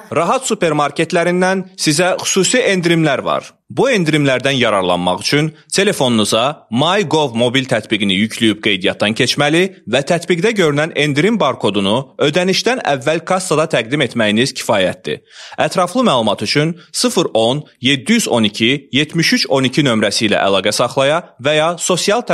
Rahat supermarketlərindən sizə xüsusi endirimlər var. Bu endirimlərdən yararlanmaq üçün telefonunuza MyGov mobil tətbiqini yükləyib qeydiyyatdan keçməli və tətbiqdə görünən endirim barkodunu ödənişdən əvvəl kassada təqdim etməyiniz kifayətdir. Ətraflı məlumat üçün 010 712 7312 nömrəsi ilə əlaqə saxlaya və ya sosial